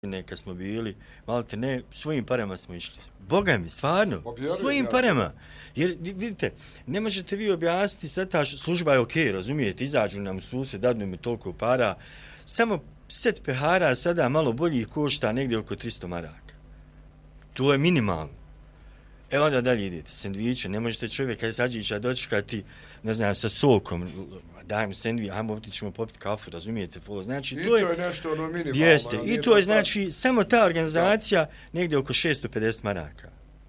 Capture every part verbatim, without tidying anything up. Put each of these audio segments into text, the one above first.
godine kad smo bili, malo te ne, svojim parama smo išli. Boga mi, stvarno, svojim parama. Jer, vidite, ne možete vi objasniti, sad ta služba je okej, okay, razumijete, izađu nam u sused, dadnu mi toliko para, samo set pehara sada malo bolji košta negdje oko tristo maraka. To je minimalno. E onda dalje idete, sendviče, ne možete čovjeka sađića dočekati, ne znam, sa sokom, dajem sendvič, ajmo otićemo popiti kafu, razumijete, folo. Znači, I to je, to je nešto ono minimalno. Jeste, i to je, znači, samo ta organizacija negdje oko šesto pedeset maraka.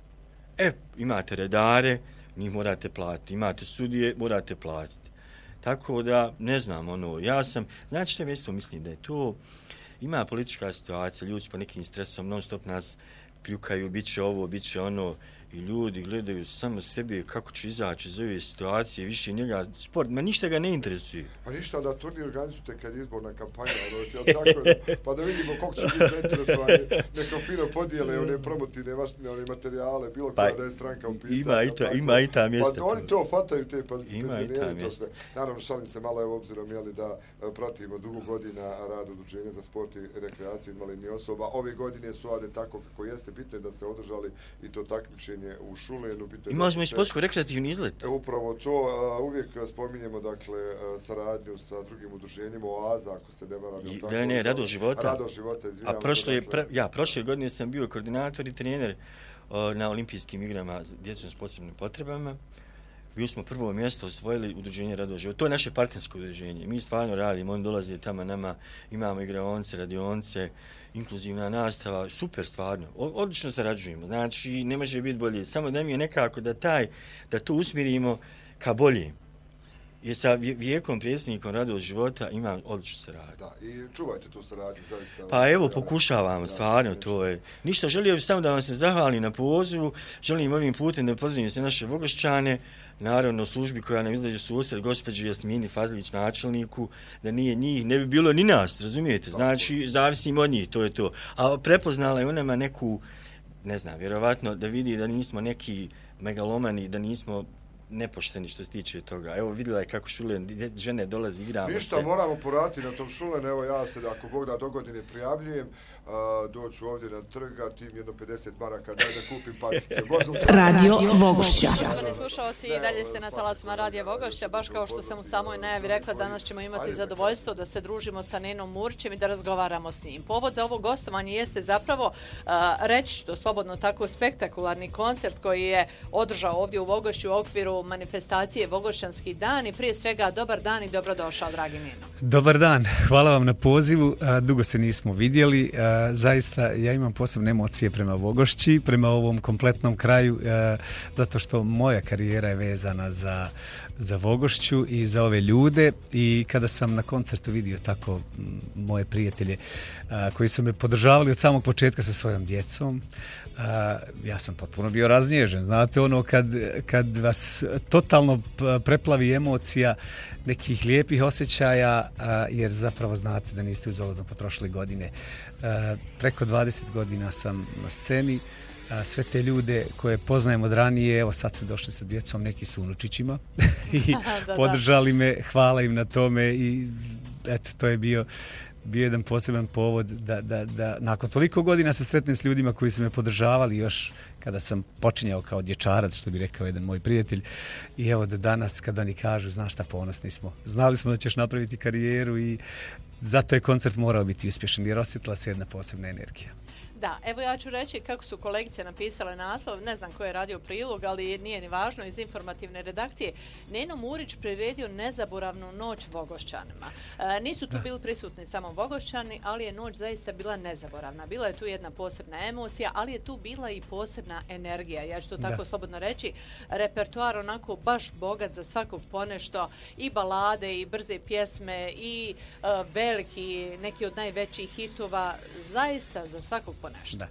E, imate redare, njih morate platiti, imate sudije, morate platiti. Tako da, ne znam, ono, ja sam, znači što isto mislim da je to, ima politička situacija, ljudi po nekim stresom, non stop nas pljukaju, bit će ovo, bit će ono, i ljudi gledaju samo sebe kako će izaći iz ove situacije, više njega sport, ma ništa ga ne interesuje. Pa ništa da turnir organizujete kad je izborna kampanja, ono, tako, pa da vidimo koliko će biti zainteresovani, neka fino podijele one promotivne vašne one materijale, bilo koja pa, da je stranka u pitanju. Ima i ta, ima i ta mjesta. Pa oni to fataju, te pa ima i ta mjesta. Naravno, šalim se malo, evo obzirom, jeli, da pratimo dugo godina rad udruženja za sport i rekreaciju invalidnih osoba. Ove godine su ade tako kako jeste, bitno je da ste održali i to takmičenje u Šulenu. I možemo i sportsko-rekreativni izlet. E, upravo to, a, uvijek spominjemo, dakle, saradnju sa drugim udruženjima, Oaza, ako se ne varam. Ne, ne, Rado života. Rado života, izvinjamo. A prošle, dakle, pre, ja, prošle godine sam bio koordinator i trener o, na olimpijskim igrama s djecom s posebnim potrebama. Bili smo prvo mjesto osvojili udruženje Rado života. To je naše partnersko udruženje. Mi stvarno radimo, oni dolaze tamo nama, imamo igraonice, radionce, inkluzivna nastava, super stvarno, odlično sarađujemo, znači ne može biti bolje, samo da mi je nekako da taj, da to usmjerimo ka bolje. Jer sa Vijekom, predsjednikom Rado života ima odlično saradnju. Da, i čuvajte tu saradnju, zaista. Pa evo, pokušavamo, stvarno, to je. Ništa, želio bih samo da vam se zahvalim na pozivu, želim ovim putem da pozdravim se naše Vogošćane, naravno službi koja nam izlaže susred, gospođi Jasmini Fazlić, načelniku, da nije njih, ne bi bilo ni nas, razumijete? Znači, zavisimo od njih, to je to. A prepoznala je u nama neku, ne znam, vjerovatno da vidi da nismo neki megalomani, da nismo nepošteni što se tiče toga. Evo, vidjela je kako Šulen, žene dolazi, igramo se. Ništa, moramo poraditi na tom Šulen. Evo, ja se, ako Bog da do godine prijavljujem, uh, doću ovdje na trga, tim jedno pedeset maraka, daj da kupim patike. Radio Vogošća. Poštovani slušalci, i dalje ste na talasima Radija Vogošća. Baš kao što sam u samoj najavi rekla, danas ćemo imati zadovoljstvo da se družimo sa Nenom Murićem i da razgovaramo s njim. Povod za ovo gostovanje jeste zapravo, uh, reći što slobodno, tako spektakularni koncert koji je održao ovdje u Vogošću u okviru manifestacije Vogošćanski dan i prije svega dobar dan i dobrodošao, dragi Nino. Dobar dan, hvala vam na pozivu, dugo se nismo vidjeli, zaista ja imam posebne emocije prema Vogošći, prema ovom kompletnom kraju, zato što moja karijera je vezana za, za Vogošću i za ove ljude i kada sam na koncertu vidio tako moje prijatelje koji su me podržavali od samog početka sa svojom djecom, Uh, ja sam potpuno bio raznježen. Znate, ono kad, kad vas totalno preplavi emocija nekih lijepih osjećaja, uh, jer zapravo znate da niste uzaludno potrošili godine. Uh, preko dvadeset godina sam na sceni, uh, sve te ljude koje poznajem od ranije, evo sad su došli sa djecom, neki su unučićima i da, podržali me, hvala im na tome i eto, to je bio bio jedan poseban povod da, da, da nakon toliko godina se sretnem s ljudima koji su me podržavali još kada sam počinjao kao dječarac, što bi rekao jedan moj prijatelj. I evo da danas kad oni kažu, znaš šta, ponosni smo. Znali smo da ćeš napraviti karijeru i zato je koncert morao biti uspješan jer osjetila se jedna posebna energija. Da, evo ja ću reći kako su kolegice napisale naslov, ne znam ko je radio prilog, ali nije ni važno, iz informativne redakcije. Neno Murić priredio nezaboravnu noć Vogošćanima. E, nisu tu da. bili prisutni samo Vogošćani, ali je noć zaista bila nezaboravna. Bila je tu jedna posebna emocija, ali je tu bila i posebna energija. Ja ću to tako da. slobodno reći. Repertoar onako baš bogat za svakog ponešto, i balade, i brze pjesme, i e, veliki, neki od najvećih hitova, zaista za svakog ponešto. Da.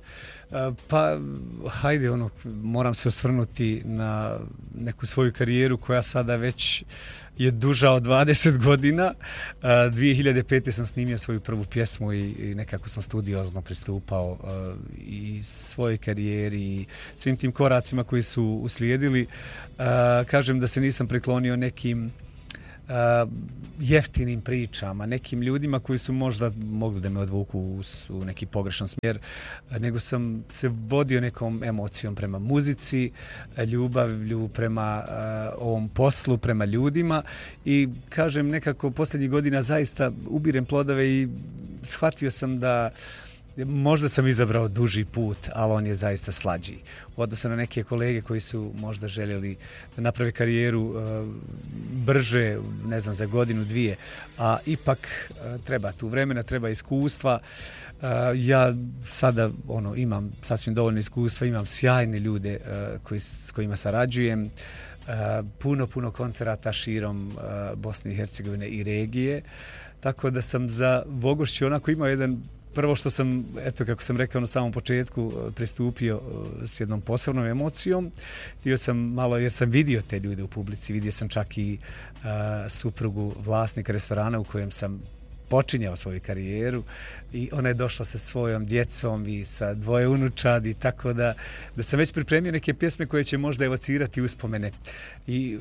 Pa, hajde, ono, moram se osvrnuti na neku svoju karijeru koja sada već je duža od dvadeset godina. dvije hiljade pete sam snimio svoju prvu pjesmu i, i nekako sam studiozno pristupao i svojoj karijeri i svim tim koracima koji su uslijedili. Kažem da se nisam priklonio nekim jeftinim pričama, nekim ljudima koji su možda mogli da me odvuku u, u neki pogrešan smjer, nego sam se vodio nekom emocijom prema muzici, ljubavlju prema uh, ovom poslu, prema ljudima i kažem nekako posljednjih godina zaista ubirem plodove i shvatio sam da možda sam izabrao duži put, ali on je zaista slađi. U odnosu na neke kolege koji su možda željeli da naprave karijeru uh, brže, ne znam, za godinu, dvije, a ipak uh, treba tu vremena, treba iskustva. Uh, ja sada ono, imam sasvim dovoljno iskustva, imam sjajne ljude uh, koji, s kojima sarađujem, uh, puno, puno koncerata širom uh, Bosne i Hercegovine i regije, tako da sam za Vogošću onako imao jedan. Prvo što sam, eto kako sam rekao na samom početku, pristupio s jednom posebnom emocijom. Htio sam malo, jer sam vidio te ljude u publici, vidio sam čak i uh, suprugu vlasnika restorana u kojem sam počinjao svoju karijeru i ona je došla sa svojom djecom i sa dvoje unučadi, tako da, da sam već pripremio neke pjesme koje će možda evocirati uspomene. I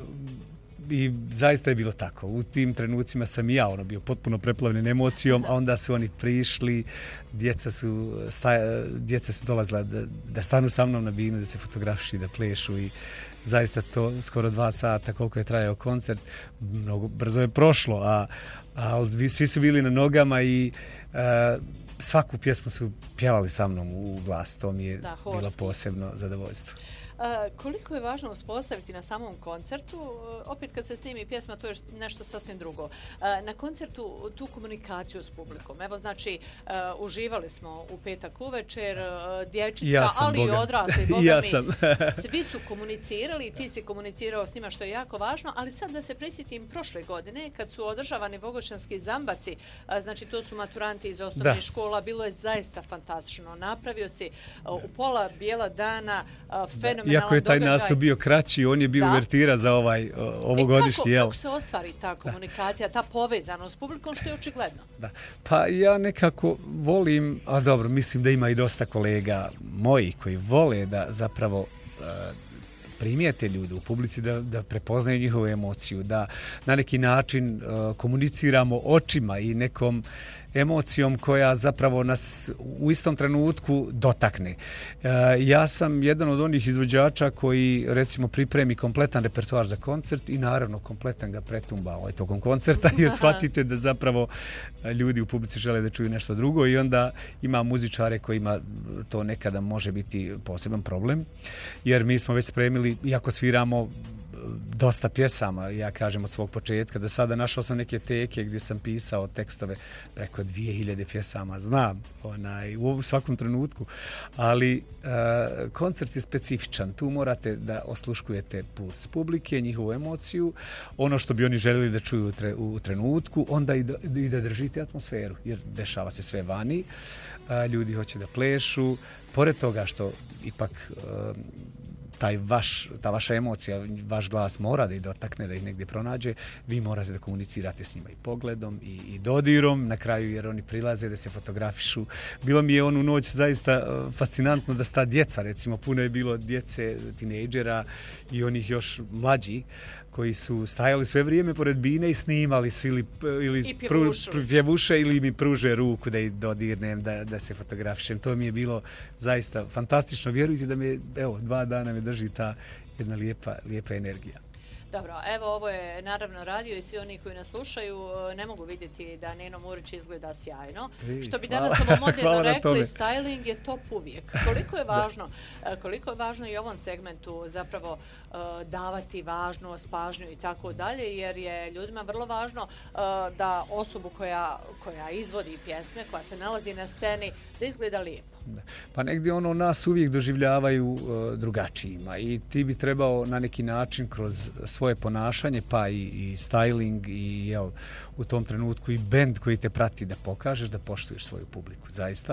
I zaista je bilo tako. U tim trenucima sam i ja ono, bio potpuno preplavljen emocijom, a onda su oni prišli, djeca su, staja, djeca su dolazila da, da stanu sa mnom na binu, da se fotografiši, da plešu i zaista to skoro dva sata koliko je trajao koncert, mnogo brzo je prošlo, a, a svi su bili na nogama i a, svaku pjesmu su pjevali sa mnom u glas. To mi je da, bilo posebno zadovoljstvo. Uh, koliko je važno uspostaviti na samom koncertu, uh, opet kad se snimi pjesma, to je nešto sasvim drugo. Uh, na koncertu tu komunikaciju s publikom. Evo, znači, uh, uživali smo u petak uvečer, uh, dječica, ja ali Boga. I odrasli, Boga ja mi, svi su komunicirali i ti si komunicirao s njima, što je jako važno, ali sad da se prisjetim prošle godine, kad su održavani vogošćanski zambaci, uh, znači to su maturanti iz osnovnih škola, bilo je zaista fantastično. Napravio si uh, u pola bijela dana uh, fenomen. Iako je taj događaj. Nastup bio kraći, on je bio da. Uvertira za ovaj ovogodišnji. E kako, kako se ostvari ta komunikacija, da. Ta povezanost s publikom, što je očigledno? Da. Pa ja nekako volim, a dobro, mislim da ima i dosta kolega moji koji vole da zapravo uh, primijete ljude u publici, da, da prepoznaju njihovu emociju, da na neki način uh, komuniciramo očima i nekom emocijom koja zapravo nas u istom trenutku dotakne. E, ja sam jedan od onih izvođača koji recimo pripremi kompletan repertoar za koncert i naravno kompletan ga pretumba ovaj tokom koncerta jer shvatite da zapravo ljudi u publici žele da čuju nešto drugo i onda ima muzičare kojima to nekada može biti poseban problem jer mi smo već spremili, iako sviramo dosta pjesama, ja kažem od svog početka do sada, našao sam neke teke gdje sam pisao tekstove preko dvije hiljade pjesama, znam onaj, u svakom trenutku, ali uh, koncert je specifičan, tu morate da osluškujete puls publike, njihovu emociju, ono što bi oni željeli da čuju u, tre, u trenutku, onda i da, i da držite atmosferu, jer dešava se sve vani, uh, ljudi hoće da plešu, pored toga što ipak uh, taj vaš, ta vaša emocija, vaš glas mora da ih dotakne, da ih negdje pronađe, vi morate da komunicirate s njima i pogledom i, i dodirom na kraju jer oni prilaze da se fotografišu. Bilo mi je onu noć zaista fascinantno da sta djeca, recimo puno je bilo djece, tinejdžera i onih još mlađi koji su stajali sve vrijeme pored bine i snimali su ili, ili pru, pjevuše ili mi pruže ruku da ih dodirnem, da, da se fotografišem. To mi je bilo zaista fantastično. Vjerujte da me, evo, dva dana me drži ta jedna lijepa, lijepa energija. Dobro, evo ovo je naravno radio i svi oni koji nas slušaju ne mogu vidjeti da Neno Murić izgleda sjajno. I, što bi danas ovo moderno rekli, styling je top uvijek. Koliko je važno, koliko je važno i ovom segmentu zapravo uh, davati važnost, pažnju i tako dalje, jer je ljudima vrlo važno uh, da osobu koja, koja izvodi pjesme, koja se nalazi na sceni, da izgleda lijepo. Pa negdje ono nas uvijek doživljavaju uh, drugačijima i ti bi trebao na neki način kroz svoje ponašanje, pa i, i styling i jel, u tom trenutku i bend koji te prati da pokažeš da poštuješ svoju publiku, zaista.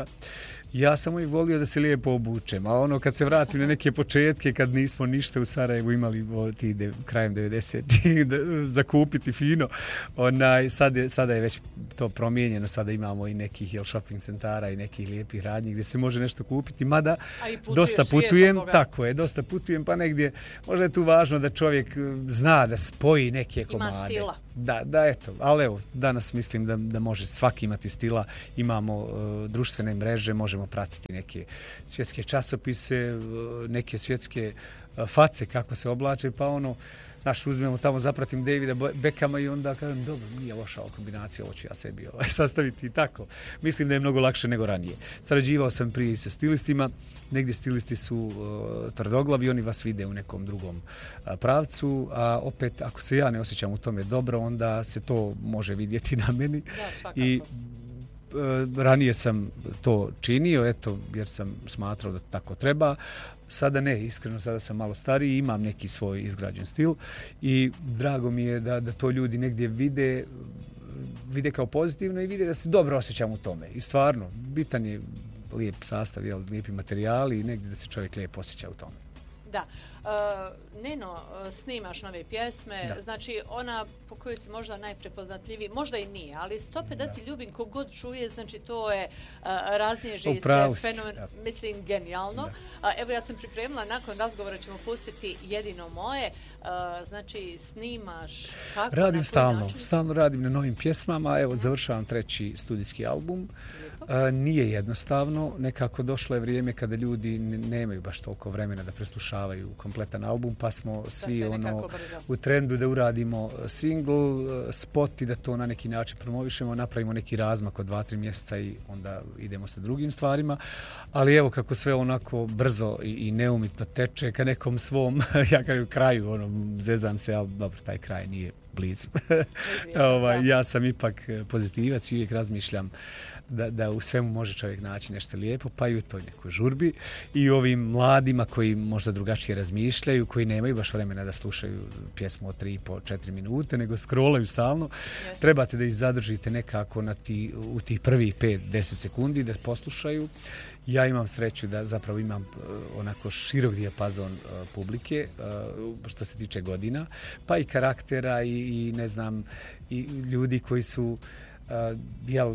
Ja sam uvijek volio da se lijepo obučem, a ono kad se vratim na neke početke, kad nismo ništa u Sarajevu imali o, ti de, krajem devedesetih zakupiti fino, onaj, sad je, sada je već to promijenjeno, sada imamo i nekih jel, shopping centara i nekih lijepih radnji gdje se može nešto kupiti, mada dosta putujem, tako je, dosta putujem, pa negdje možda je tu važno da čovjek zna da spoji neke komade. Ima stila. Da, da, eto, ali evo, danas mislim da, da može svaki imati stila, imamo uh, društvene mreže, možemo pratiti neke svjetske časopise, uh, neke svjetske uh, face kako se oblače, pa ono, naš uzmemo tamo, zapratim Davida Beckhama i onda kažem, dobro, nije loša ova kombinacija, ovo ću ja sebi ovaj, sastaviti i tako. Mislim da je mnogo lakše nego ranije. Sarađivao sam prije sa stilistima, negdje stilisti su uh, tvrdoglavi, oni vas vide u nekom drugom uh, pravcu, a opet ako se ja ne osjećam u tome dobro, onda se to može vidjeti na meni. Da, i uh, ranije sam to činio, eto, jer sam smatrao da tako treba. Sada ne, iskreno, sada sam malo stariji, imam neki svoj izgrađen stil i drago mi je da, da to ljudi negdje vide, vide kao pozitivno i vide da se dobro osjećam u tome. I stvarno, bitan je lijep sastav, jel, lijepi materijali i negdje da se čovjek lijepo osjeća u tome. Da. Uh, Neno, snimaš nove pjesme, da. Znači ona po kojoj si možda najprepoznatljiviji, možda i nije, ali Stope da ti ljubim kogod čuje, znači to je uh, raznježi se fenomen, da. Mislim, genijalno. Uh, evo ja sam pripremila, nakon razgovora ćemo pustiti Jedino moje, uh, znači snimaš kako? Radim stalno, način? stalno radim na novim pjesmama, evo završavam treći studijski album. Uh, nije jednostavno, nekako došlo je vrijeme kada ljudi nemaju baš toliko vremena da preslušavaju kompletan album, pa smo svi ono u trendu da uradimo single, spot i da to na neki način promovišemo, napravimo neki razmak od dva, tri mjeseca i onda idemo sa drugim stvarima. Ali evo kako sve onako brzo i, i neumitno teče ka nekom svom, ja kažem kraju, ono, zezam se, ali dobro, taj kraj nije blizu. ovaj, ja sam ipak pozitivac i uvijek razmišljam Da, da u svemu može čovjek naći nešto lijepo, pa i u toj nekoj žurbi. I ovim mladima koji možda drugačije razmišljaju, koji nemaju baš vremena da slušaju pjesmu od tri i po četiri minute, nego scrollaju stalno, yes. Trebate da ih zadržite nekako na ti, u tih prvih pet do deset sekundi da poslušaju. Ja imam sreću da zapravo imam uh, onako širok dijapazon uh, publike, uh, što se tiče godina, pa i karaktera i, i ne znam, i ljudi koji su uh, jel,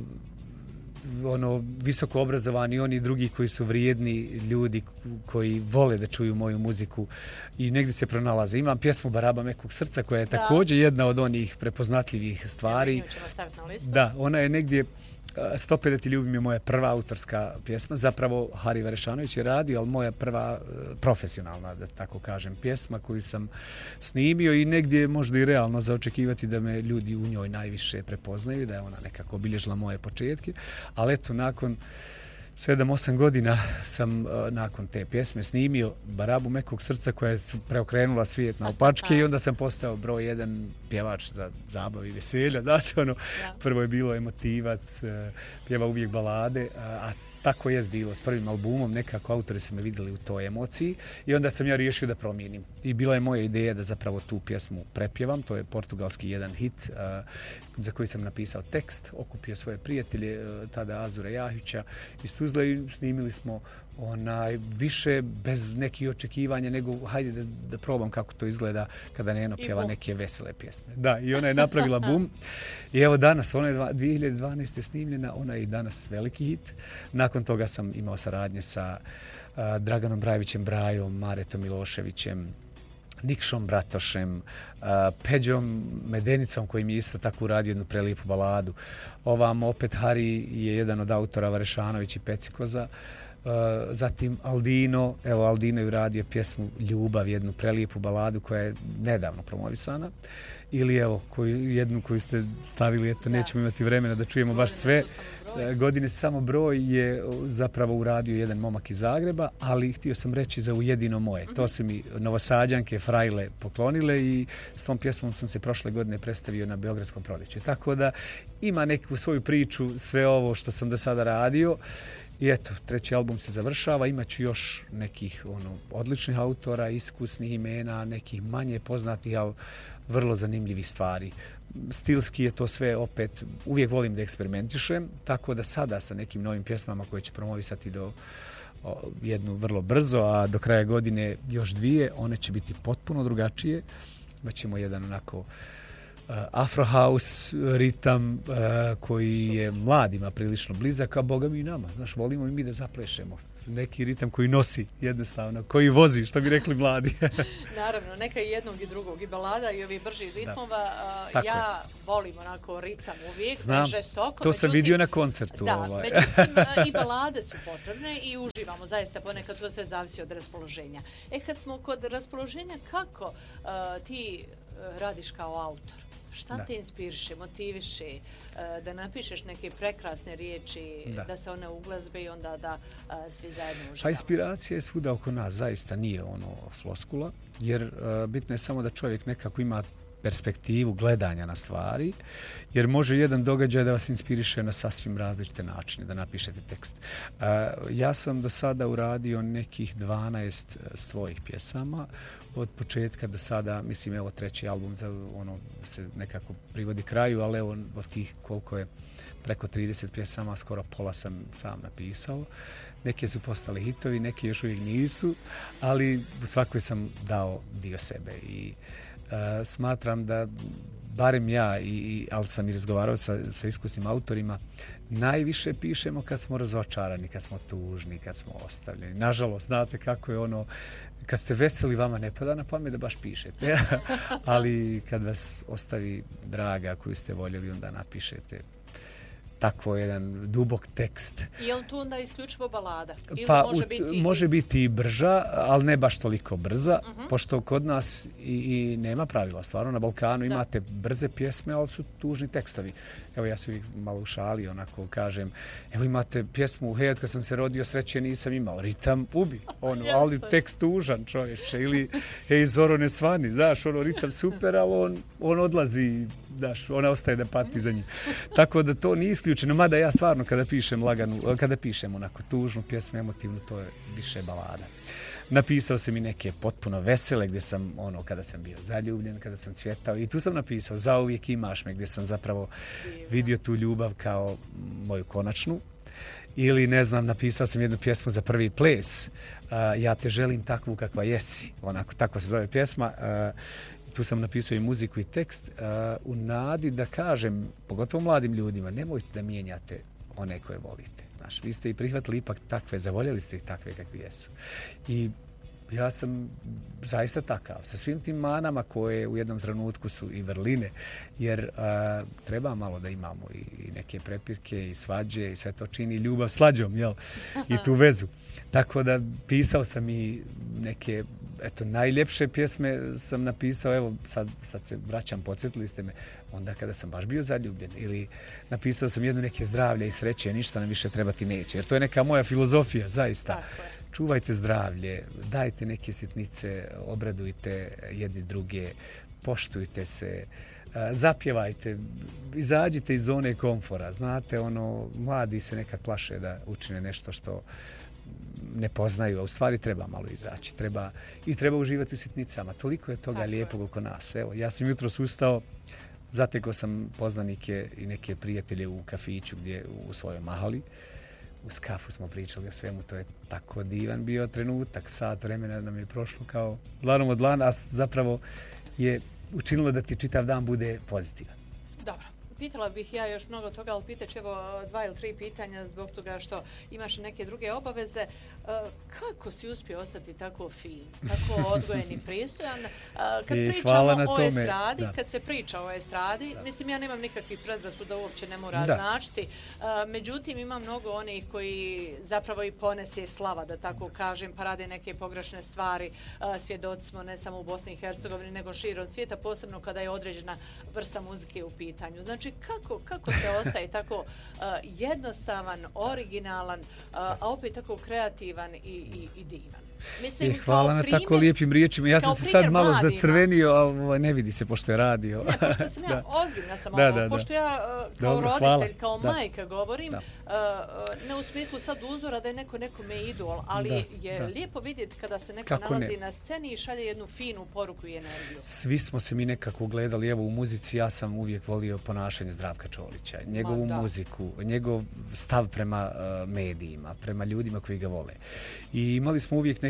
ono visoko obrazovani, oni drugi koji su vrijedni ljudi koji vole da čuju moju muziku i negdje se pronalaze. Imam pjesmu Baraba mekog srca koja je da. također jedna od onih prepoznatljivih stvari. Ja, ćemo staviti na listu. Da, ona je negdje Stope da ti ljubim je moja prva autorska pjesma. Zapravo Hari Varešanović je radio, ali moja prva profesionalna, da tako kažem, pjesma koju sam snimio i negdje možda i realno za očekivati da me ljudi u njoj najviše prepoznaju, da je ona nekako obilježila moje početke. Ali eto, nakon sedam osam godina sam uh, nakon te pjesme snimio Barabu mekog srca koja je preokrenula svijet na opačke i onda sam postao broj jedan pjevač za zabavu i veselja. Znate, ono, ja. Prvo je bilo emotivac, uh, pjeva uvijek balade, uh, a tako je bilo s prvim albumom, nekako autori su me vidjeli u toj emociji i onda sam ja riješio da promijenim. I bila je moja ideja da zapravo tu pjesmu prepjevam, to je portugalski jedan hit uh, za koji sam napisao tekst, okupio svoje prijatelje, uh, tada Azura Jahića iz Tuzle i snimili smo onaj više bez nekih očekivanja, nego hajde da, da probam kako to izgleda kada Neno pjeva neke vesele pjesme. Da, i ona je napravila bum. I evo danas, ona je dvije hiljade dvanaeste snimljena, ona je i danas veliki hit. Nakon toga sam imao saradnje sa uh, Draganom Brajevićem Brajom, Maretom Miloševićem, Nikšom Bratošem, uh, Peđom Medenicom koji mi je isto tako uradio jednu prelijepu baladu. Ovam opet Hari je jedan od autora Varešanović i Pecikoza. Uh, zatim Aldino, evo Aldino je uradio pjesmu Ljubav, jednu prelijepu baladu koja je nedavno promovisana. Ili evo koju, jednu koju ste stavili, eto nećemo imati vremena da čujemo baš sve. Godine samo broj je zapravo uradio jedan momak iz Zagreba, ali htio sam reći za Jedino moje. To su mi Novosađanke, Frajle poklonile i s tom pjesmom sam se prošle godine predstavio na Beogradskom proljeću. Tako da ima neku svoju priču sve ovo što sam do sada radio. I eto, treći album se završava, imaću još nekih ono, odličnih autora, iskusnih imena, nekih manje poznatih, ali vrlo zanimljivih stvari. Stilski je to sve opet, uvijek volim da eksperimentišem, tako da sada sa nekim novim pjesmama koje će promovisati do o, jednu vrlo brzo, a do kraja godine još dvije, one će biti potpuno drugačije. Imaćemo jedan onako Afro house ritam uh, koji je mladima prilično blizak, a boga mi i nama. Znaš, volimo i mi da zaplešemo. Neki ritam koji nosi jednostavno, koji vozi, što bi rekli mladi. Naravno, neka i jednog i drugog, i balada i ovih bržih ritmova. Uh, ja je. volim onako ritam uvijek, znam, žestoko. To međutim, sam vidio na koncertu. Da, ovaj. međutim, i balade su potrebne i uživamo zaista ponekad, to sve zavisi od raspoloženja. E, kad smo kod raspoloženja, kako uh, ti uh, radiš kao autor? Šta da. te inspiriše, motiviše da napišeš neke prekrasne riječi, da, da se one uglazbe i onda da a, svi zajedno uživamo? Pa inspiracija je svuda oko nas, zaista nije ono floskula, jer a, bitno je samo da čovjek nekako ima perspektivu gledanja na stvari, jer može jedan događaj da vas inspiriše na sasvim različite načine, da napišete tekst. Uh, ja sam do sada uradio nekih dvanaest svojih pjesama, od početka do sada, mislim, evo treći album za, ono, se nekako privodi kraju, ali evo od tih koliko je preko trideset pjesama, skoro pola sam sam napisao. Neke su postale hitovi, neke još uvijek nisu, ali u svakoj sam dao dio sebe i Uh, smatram da barem ja, i, ali sam i razgovarao sa, sa iskusnim autorima, najviše pišemo kad smo razočarani, kad smo tužni, kad smo ostavljeni. Nažalost, znate kako je ono, kad ste veseli, vama ne pada na pamet da baš pišete, ali kad vas ostavi draga koju ste voljeli, onda napišete tako jedan dubok tekst. Je li tu onda isključivo balada? Ili pa može, u, biti... može biti i brža, ali ne baš toliko brza, uh-huh. pošto kod nas i, i nema pravila. Stvarno, na Balkanu da. imate brze pjesme, ali su tužni tekstovi. Evo, ja se uvijek malo u šali, onako kažem, evo imate pjesmu Hej, od kad sam se rodio, sreće nisam imao. Ritam ubi, ono, ali tekst tužan, čovječe. Ili Hej, Zoro ne svani, znaš, ono, ritam super, ali on, on odlazi, znaš, ona ostaje da pati za njim. Tako da to nije isključeno, mada ja stvarno kada pišem laganu, kada pišem onako tužnu pjesmu, emotivnu, to je više balada. Napisao sam i neke potpuno vesele gdje sam, ono, kada sam bio zaljubljen, kada sam cvjetao, i tu sam napisao Zauvijek imaš me, gdje sam zapravo vidio tu ljubav kao moju konačnu. Ili, ne znam, napisao sam jednu pjesmu za prvi ples, uh, Ja te želim takvu kakva jesi, onako, tako se zove pjesma. Uh, tu sam napisao i muziku i tekst uh, u nadi da kažem, pogotovo mladim ljudima, nemojte da mijenjate one koje volite. Znaš, vi ste i prihvatili ipak takve, zavoljeli ste ih takve kakvi jesu. I ja sam zaista takav, sa svim tim manama koje u jednom trenutku su i vrline, jer a, treba malo da imamo i, i neke prepirke i svađe i sve to čini ljubav slađom, jel? I tu vezu. Tako da pisao sam i neke, eto, najljepše pjesme sam napisao, evo, sad, sad se vraćam, podsjetili ste me, onda kada sam baš bio zaljubljen. Ili napisao sam jednu neke zdravlje i sreće, ništa nam više trebati neće. Jer to je neka moja filozofija, zaista. Čuvajte zdravlje, dajte neke sitnice, obradujte jedni druge, poštujte se, zapjevajte, izađite iz zone komfora. Znate, ono, mladi se nekad plaše da učine nešto što ne poznaju, a u stvari treba malo izaći. Treba, i treba uživati u sitnicama. Toliko je toga lijepog oko nas. Evo, ja sam jutros ustao, zatekao sam poznanike i neke prijatelje u kafiću gdje u svojoj mahali. Uz kafu smo pričali o svemu, to je tako divan bio trenutak, sat vremena nam je prošlo kao dlanom od dlana, a zapravo je učinilo da ti čitav dan bude pozitivan. Dobro. Pitala bih ja još mnogo toga, ali pitaću evo dva ili tri pitanja zbog toga što imaš neke druge obaveze. Kako si uspio ostati tako fin, tako odgojen i pristojan? Kad I pričamo o estradi, da. kad se priča o estradi, da. mislim ja nemam nikakvih predrasuda, uopće ne mora da. značiti. Međutim, ima mnogo onih koji zapravo i ponese slava, da tako kažem, pa rade neke pogrešne stvari. Svjedoci smo ne samo u Bosni i Hercegovini, nego širom svijeta, posebno kada je određena vrsta muzike u pitanju. Znači, Kako, kako se ostaje tako uh, jednostavan, originalan, uh, a opet tako kreativan i, i, i divan? Mislim, e, hvala na primjer, tako lijepim riječima. Ja sam se sad malo mladima. zacrvenio, ali ne vidi se pošto je radio. Ne, pošto sam ja, ozbiljna sam da, ovo, da, pošto ja uh, kao Dobro, roditelj, hvala. kao da. majka govorim, uh, ne u smislu sad uzora da je neko nekome idol, ali da, je da. lijepo vidjeti kada se neko Kako nalazi ne? na sceni i šalje jednu finu poruku i energiju. Svi smo se mi nekako gledali, evo u muzici ja sam uvijek volio ponašanje Zdravka Čolića, njegovu Ma, muziku, njegov stav prema uh, medijima, prema ljudima koji ga vole. I imali smo uvijek neke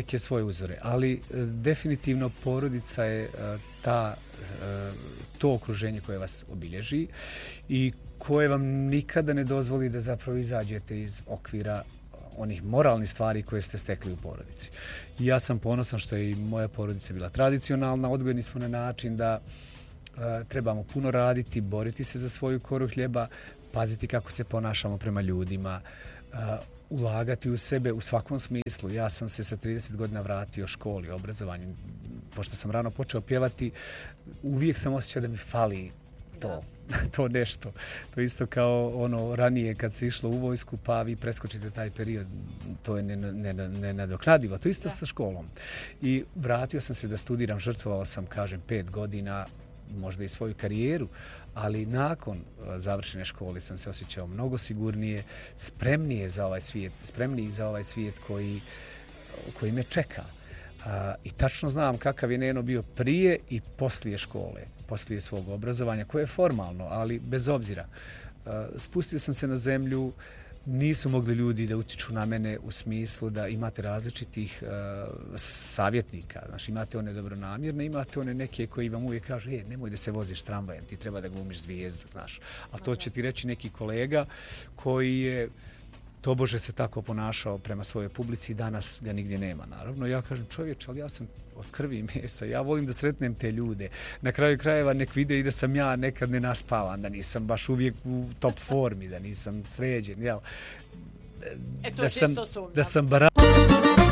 neke svoje uzore, ali definitivno porodica je ta, to okruženje koje vas obilježi i koje vam nikada ne dozvoli da zapravo izađete iz okvira onih moralnih stvari koje ste stekli u porodici. I ja sam ponosan što je i moja porodica bila tradicionalna, odgojeni smo na način da uh, trebamo puno raditi, boriti se za svoju koru hljeba, paziti kako se ponašamo prema ljudima, uh, ulagati u sebe u svakom smislu. Ja sam se sa trideset godina vratio školi, obrazovanju. Pošto sam rano počeo pjevati, uvijek sam osjećao da mi fali to. to nešto. To isto kao ono ranije kad se išlo u vojsku, pa vi preskočite taj period, to je nenadoknadivo. To isto da. Sa školom. I vratio sam se da studiram, žrtvovao sam, kažem, pet godina, možda i svoju karijeru, ali nakon završene škole sam se osjećao mnogo sigurnije, spremnije za ovaj svijet, spremniji za ovaj svijet koji, koji me čeka. A, I tačno znam kakav je Neno bio prije i poslije škole, poslije svog obrazovanja, koje je formalno, ali bez obzira. A, spustio sam se na zemlju, nisu mogli ljudi da utiču na mene u smislu da imate različitih a, savjetnika. Znači, imate one dobronamjerne, imate one neke koji vam uvijek kažu, e, nemoj da se voziš tramvajem, ti treba da glumiš zvijezdu, znaš. A to će ti reći neki kolega koji je tobože se tako ponašao prema svojoj publici, danas ga nigdje nema, naravno. Ja kažem, čovječ, ali ja sam od krvi i mesa, ja volim da sretnem te ljude. Na kraju krajeva nek vide i da sam ja nekad nenaspavan, da nisam baš uvijek u top formi, da nisam sređen, jel? E, to da čisto sam, sumnjam. Da sam bara...